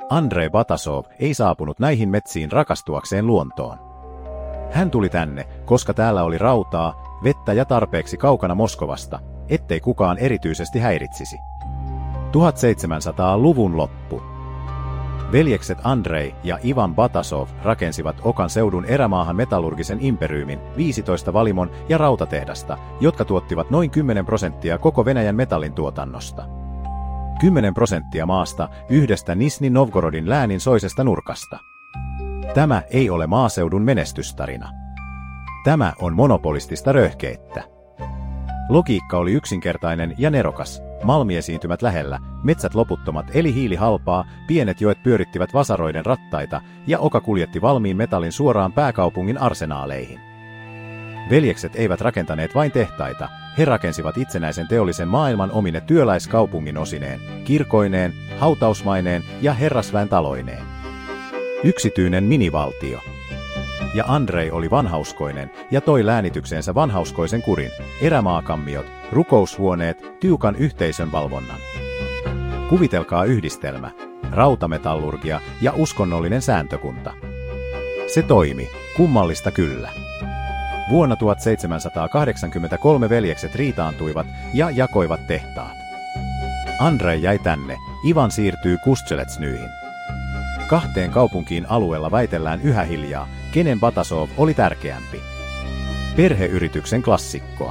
Andrei Batasov ei saapunut näihin metsiin rakastuakseen luontoon. Hän tuli tänne, koska täällä oli rautaa, vettä ja tarpeeksi kaukana Moskovasta, ettei kukaan erityisesti häiritsisi. 1700-luvun loppu. Veljekset Andrei ja Ivan Batasov rakensivat Okan seudun erämaahan metallurgisen imperiumin, 15 valimon ja rautatehdasta, jotka tuottivat noin 10% koko Venäjän metallin tuotannosta. 10% maasta yhdestä Nisni Novgorodin läänin soisesta nurkasta. Tämä ei ole maaseudun menestystarina. Tämä on monopolistista röyhkeettä. Logiikka oli yksinkertainen ja nerokas. Malmiesiintymät lähellä, metsät loputtomat eli hiili halpaa, pienet joet pyörittivät vasaroiden rattaita ja Oka kuljetti valmiin metallin suoraan pääkaupungin arsenaaleihin. Veljekset eivät rakentaneet vain tehtaita, he rakensivat itsenäisen teollisen maailman omine työläiskaupungin osineen, kirkoineen, hautausmaineen ja herrasväen taloineen. Yksityinen minivaltio. Ja Andrei oli vanhauskoinen ja toi läänitykseensä vanhauskoisen kurin, erämaakammiot, rukoushuoneet, tiukan yhteisön valvonnan. Kuvitelkaa yhdistelmä, rautametallurgia ja uskonnollinen sääntökunta. Se toimi, kummallista kyllä. Vuonna 1783 veljekset riitaantuivat ja jakoivat tehtaat. Andrei jäi tänne, Ivan siirtyy Kustsheletsnyihin. Kahteen kaupunkiin alueella väitellään yhä hiljaa, kenen Batasov oli tärkeämpi. Perheyrityksen klassikkoa.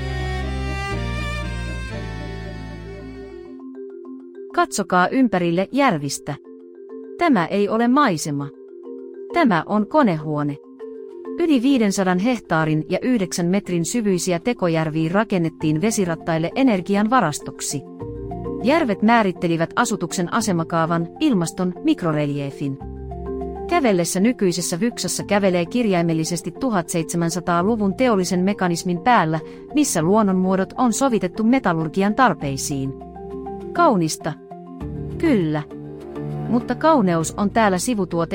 Katsokaa ympärille järvistä. Tämä ei ole maisema. Tämä on konehuone. Yli 500 hehtaarin ja 9 metrin syvyisiä tekojärviä rakennettiin vesirattaille energian varastoksi. Järvet määrittelivät asutuksen asemakaavan, ilmaston, mikroreliefin. Kävellessä nykyisessä Vyksassa kävelee kirjaimellisesti 1700-luvun teollisen mekanismin päällä, missä luonnonmuodot on sovitettu metallurgian tarpeisiin. Kaunista. Kyllä. Mutta kauneus on täällä sivutuote